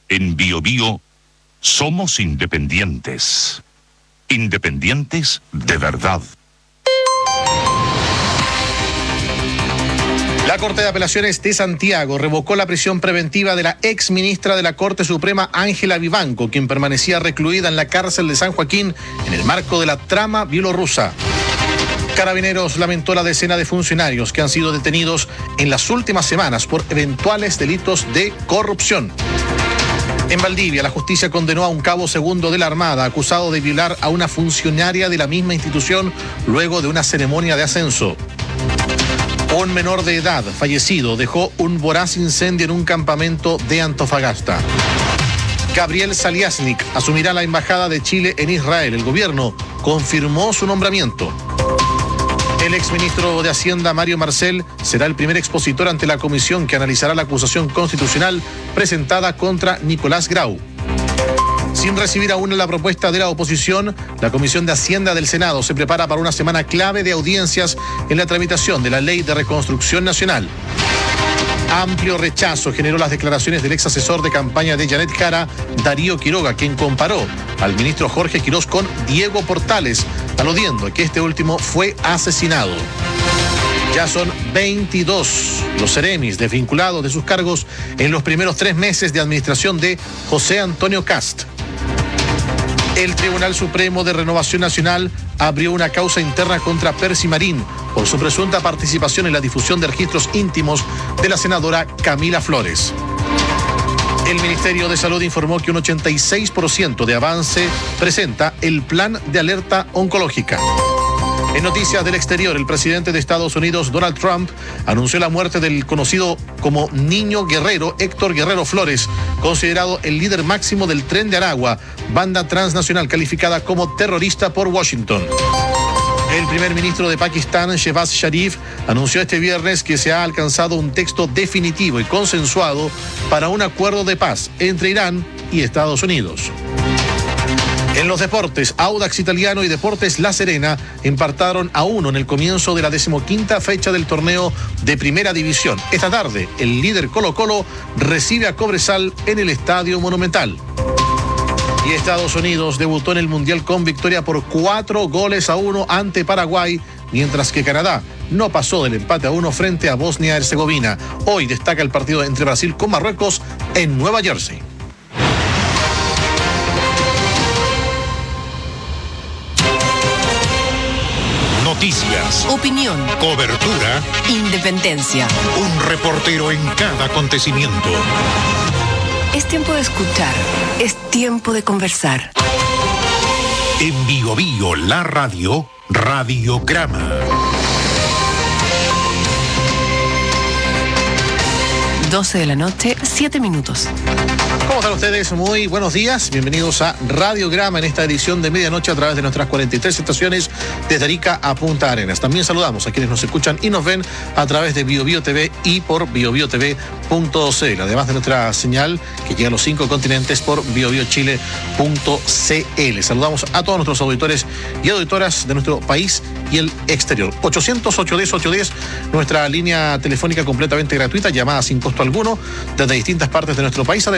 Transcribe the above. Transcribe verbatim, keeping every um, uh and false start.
En Bio Bio somos independientes. Independientes de verdad. La Corte de Apelaciones de Santiago revocó la prisión preventiva de la ex ministra de la Corte Suprema, Ángela Vivanco, quien permanecía recluida en la cárcel de San Joaquín en el marco de la trama bielorrusa. Carabineros lamentó la decena de funcionarios que han sido detenidos en las últimas semanas por eventuales delitos de corrupción. En Valdivia, la justicia condenó a un cabo segundo de la Armada acusado de violar a una funcionaria de la misma institución luego de una ceremonia de ascenso. Un menor de edad fallecido dejó un voraz incendio en un campamento de Antofagasta. Gabriel Saliasnik asumirá la embajada de Chile en Israel. El gobierno confirmó su nombramiento. El exministro de Hacienda, Mario Marcel, será el primer expositor ante la comisión que analizará la acusación constitucional presentada contra Nicolás Grau. Sin recibir aún la propuesta de la oposición, la Comisión de Hacienda del Senado se prepara para una semana clave de audiencias en la tramitación de la Ley de Reconstrucción Nacional. Amplio rechazo generó las declaraciones del ex asesor de campaña de Janet Jara, Darío Quiroga, quien comparó al ministro Jorge Quirós con Diego Portales, aludiendo que este último fue asesinado. Ya son veintidós los seremis desvinculados de sus cargos en los primeros tres meses de administración de José Antonio Kast. El Tribunal Supremo de Renovación Nacional abrió una causa interna contra Percy Marín por su presunta participación en la difusión de registros íntimos de la senadora Camila Flores. El Ministerio de Salud informó que un ochenta y seis por ciento de avance presenta el plan de alerta oncológica. En noticias del exterior, el presidente de Estados Unidos, Donald Trump, anunció la muerte del conocido como Niño Guerrero, Héctor Guerrero Flores, considerado el líder máximo del Tren de Aragua, banda transnacional calificada como terrorista por Washington. El primer ministro de Pakistán, Shehbaz Sharif, anunció este viernes que se ha alcanzado un texto definitivo y consensuado para un acuerdo de paz entre Irán y Estados Unidos. En los deportes, Audax Italiano y Deportes La Serena empataron a uno en el comienzo de la decimoquinta fecha del torneo de Primera División. Esta tarde, el líder Colo-Colo recibe a Cobresal en el Estadio Monumental. Y Estados Unidos debutó en el Mundial con victoria por cuatro goles a uno ante Paraguay, mientras que Canadá no pasó del empate a uno frente a Bosnia-Herzegovina. Hoy destaca el partido entre Brasil con Marruecos en Nueva Jersey. Noticias, opinión, cobertura, independencia. Un reportero en cada acontecimiento. Es tiempo de escuchar, es tiempo de conversar. En Bio Bio, la radio, Radiograma. doce de la noche, siete minutos. ¿Cómo están ustedes? Muy buenos días. Bienvenidos a Radiograma en esta edición de medianoche a través de nuestras cuarenta y tres estaciones desde Arica a Punta Arenas. También saludamos a quienes nos escuchan y nos ven a través de Bio Bio T V y por bio bio t v punto c l. Además de nuestra señal que llega a los cinco continentes por bio bio chile punto c l. Saludamos a todos nuestros auditores y auditoras de nuestro país y el exterior. ochocientos, ochocientos diez, ochocientos diez, nuestra línea telefónica completamente gratuita, llamada sin costo alguno desde distintas partes de nuestro país.